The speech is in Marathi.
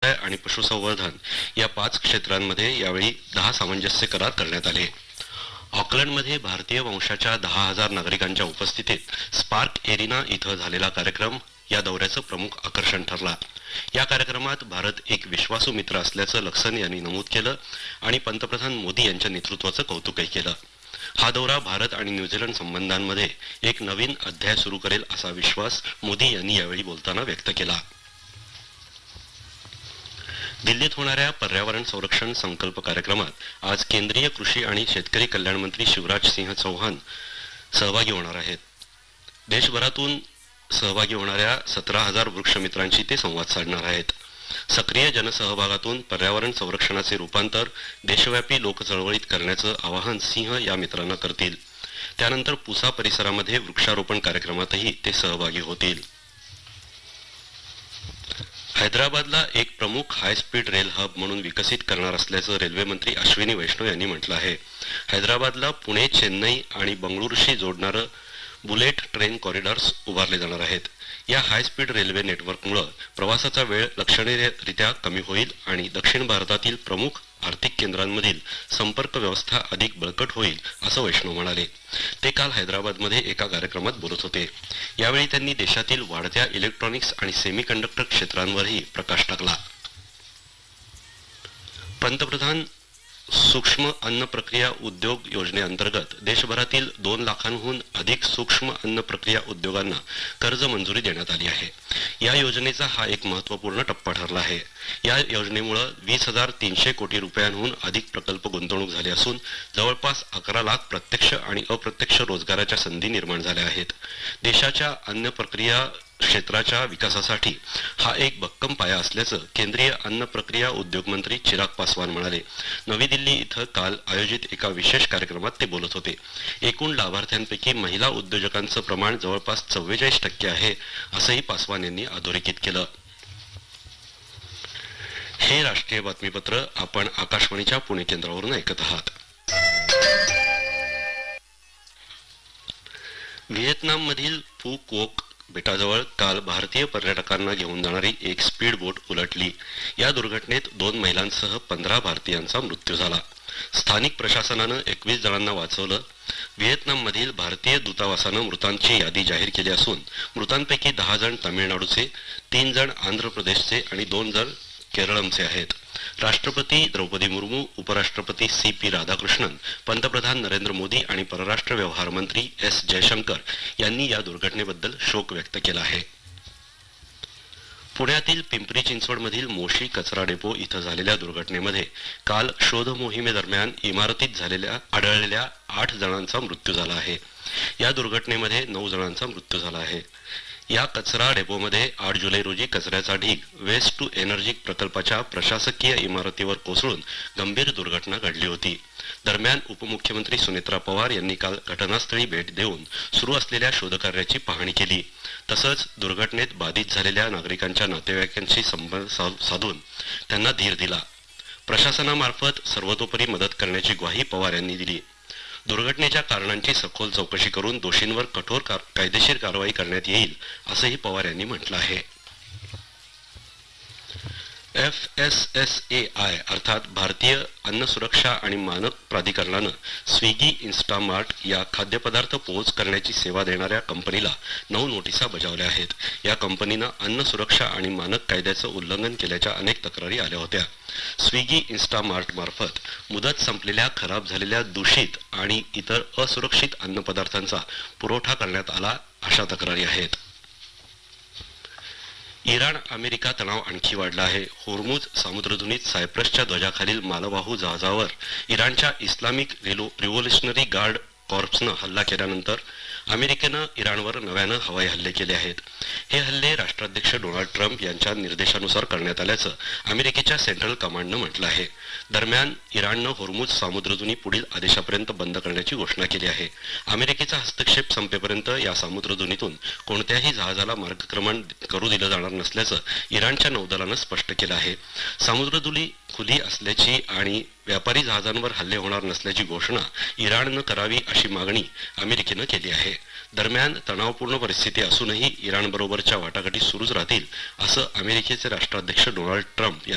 व्यवसाय आणि पशुसंवर्धन या 5 क्षेत्रांमध्ये यावेळी 10 सामंजस्य करार करण्यात आले. ऑकलंडमध्ये भारतीय वंशाच्या 10,000 नागरिकांच्या उपस्थितीत स्पार्क एरिना इथं झालेला कार्यक्रम या दौऱ्याचं प्रमुख आकर्षण ठरला. या कार्यक्रमात भारत एक विश्वासू मित्र असल्याचं लक्सन यांनी नमूद केलं आणि पंतप्रधान मोदी यांच्या नेतृत्वाचं कौतुकही केलं. हा दौरा भारत आणि न्यूझीलंड संबंधांमध्ये एक नवीन अध्याय सुरू करेल असा विश्वास मोदी यांनी यावेळी बोलताना व्यक्त केला. दिल्लीत होणाऱ्या पर्यावरण संरक्षण संकल्प कार्यक्रमात आज केंद्रीय कृषी आणि शेतकरी कल्याण मंत्री शिवराज सिंह चौहान सहभागी होणार आहेत. देशभरातून सहभागी होणाऱ्या 17,000 वृक्षमित्रांशी ते संवाद साधणार आहेत. सक्रिय जनसहभागातून पर्यावरण संरक्षणाचे रूपांतर देशव्यापी लोकचळवळीत करण्याचं आवाहन सिंह या मित्रांना करतील. त्यानंतर पुसा परिसरामध्ये वृक्षारोपण कार्यक्रमातही ते सहभागी होतील. हैदराबादला एक प्रमुख हाय स्पीड रेल हब म्हणून विकसित करणार असल्याचं रेल्वे मंत्री अश्विनी वैष्णव यांनी म्हटलं आहे. हैदराबादला पुणे, चेन्नई आणि बंगळुरूशी जोडणारं बुलेट ट्रेन कॉरिडॉर्स उभारले जाणार आहेत. या हाय स्पीड रेल्वे नेटवर्कमुळे प्रवासाचा वेळ लक्षणीयरित्या कमी होईल आणि दक्षिण भारतातील प्रमुख आर्थिक केंद्रांमधील संपर्क व्यवस्था अधिक बळकट होईल असं वैष्णव म्हणाले. ते काल हैदराबादमध्ये एका कार्यक्रमात बोलत होते. यावेळी त्यांनी देशातील वाढत्या इलेक्ट्रॉनिक्स आणि सेमीकंडक्टर क्षेत्रांवरही प्रकाश टाकला. पंतप्रधान सूक्ष्म अन्न प्रक्रिया उद्योग योजनेअंतर्गत देशभरातील 2 लाखांहून अधिक सूक्ष्म अन्न प्रक्रिया उद्योगांना कर्ज मंजुरी देण्यात आली आहे. या योजनेचा हा एक महत्त्वपूर्ण टप्पा ठरला आहे. या योजनेमुळे 20,300 कोटी रुपयांहून अधिक प्रकल्प गुंतवणूक झाले असून जवळपास 11 लाख प्रत्यक्ष आणि अप्रत्यक्ष रोजगाराच्या संधी निर्माण झाल्या आहेत. देशाच्या अन्न प्रक्रिया क्षेत्राच्या विकासासाठी हा एक भक्कम पाया असल्याचं केंद्रीय अन्न प्रक्रिया उद्योग मंत्री चिराग पासवान म्हणाले. नवी दिल्ली इथं काल आयोजित एका विशेष कार्यक्रमात ते बोलत होते. एकूण लाभार्थ्यांपैकी महिला उद्योजकांचं प्रमाण जवळपास 44% आहे असंही पासवान यांनी अधोरेखित केलं. हे राष्ट्रीय बातमीपत्र आपण आकाशवाणीच्या पुणे केंद्रावरून ऐकत आहात. व्हिएतनाममधील फू कोक बेटाजवळ काल भारतीय पर्यटकांना घेऊन जाणारी एक स्पीड बोट उलटली. या दुर्घटनेत 2 महिलांसह 15 भारतीयांचा मृत्यू झाला. स्थानिक प्रशासनानं 21 जणांना वाचवलं. व्हिएतनाममधील भारतीय दूतावासानं मृतांची यादी जाहीर केली असून मृतांपैकी 10 जण तामिळनाडूचे, 3 जण आंध्र प्रदेशचे आणि 2 जण केरळमचे आहेत. राष्ट्रपती द्रौपदी मुर्मू, उपराष्ट्रपती CP राधाकृष्णन, पंतप्रधान नरेंद्र मोदी आणि परराष्ट्र व्यवहार मंत्री S जयशंकर यांनी या दुर्घटनेबद्दल शोक व्यक्त केला आहे. पुण्यातील पिंपरी चिंचवडमधील मोशी कचरा डेपो इथं झालेल्या दुर्घटनेमध्ये काल शोध मोहिमेदरम्यान इमारतीत आढळलेल्या 8 जणांचा मृत्यू झाला आहे. या दुर्घटनेमध्ये 9 जणांचा मृत्यू झाला आहे. या कचरा डेपोमध्ये 8 जुलै रोजी कचऱ्याचा ढीग वेस्ट टू एनर्जी प्रकल्पाच्या प्रशासकीय इमारतीवर कोसळून गंभीर दुर्घटना घडली होती. दरम्यान उपमुख्यमंत्री सुनेत्रा पवार यांनी काल घटनास्थळी भेट देऊन सुरू असलेल्या शोधकार्याची पाहणी केली. तसंच दुर्घटनेत बाधित झालेल्या नागरिकांच्या नातेवाईकांशी संपर्क साधून त्यांना धीर दिला. प्रशासनामार्फत सर्वतोपरी मदत करण्याची ग्वाही पवार यांनी दिली. दुर्घटनेच्या कारणांची सखोल चौकशी करून दोषींवर कठोर कायदेशीर कारवाई करण्यात येईल असंही पवार यांनी म्हटलं आहे. FSSAI अर्थात भारतीय अन्न सुरक्षा आणि मानक प्राधिकरणानं स्विगी, इन्स्टामार्ट या खाद्यपदार्थ पोहोच करण्याची सेवा देणाऱ्या कंपनीला 9 नोटिसा बजावल्या आहेत. या कंपनीनं अन्न सुरक्षा आणि मानक कायद्याचं उल्लंघन केल्याच्या अनेक तक्रारी आल्या होत्या. स्विगी, इन्स्टामार्ट मार्फत मुदत संपलेल्या, खराब झालेल्या, दूषित आणि इतर असुरक्षित अन्नपदार्थांचा पुरवठा करण्यात आला अशा तक्रारी आहेत. इराण अमेरिका तणाव आणखी वाढला आहे. होर्मुझ समुद्रधुनीत सायप्रसच्या ध्वजाखालील मालवाहू जहाजावर इराणच्या इस्लामिक रिव्होल्युशनरी गार्ड कॉर्प्सनं हल्ला केल्यानंतर अमेरिकेनं इराणवर नव्यानं हवाई हल्ले केले आहेत. हे हल्ले राष्ट्राध्यक्ष डोनाल्ड ट्रम्प यांच्या निर्देशानुसार करण्यात आल्याचं अमेरिकेच्या सेंट्रल कमांडनं म्हटलं आहे. दरम्यान इराणनं होर्मुझ सामुद्रधुनी पुढील आदेशापर्यंत बंद करण्याची घोषणा केली आहे. अमेरिकेचा हस्तक्षेप संपेपर्यंत या सामुद्रधुनीतून कोणत्याही जहाजाला मार्गक्रमण करू दिलं जाणार नसल्याचं इराणच्या नौदलानं स्पष्ट केलं आहे. सामुद्रधुनी खुली असल्याची आणि व्यापारी जहाजांवर हल्ले होणार नसल्याची घोषणा इराणनं करावी अशी मागणी अमेरिकेनं केली आहे. दरम्यान तणावपूर्ण परिस्थिती असूनही इराणबरोबरच्या वाटाघाटी सुरूच राहतील असं अमेरिकेचे राष्ट्राध्यक्ष डोनाल्ड ट्रम्प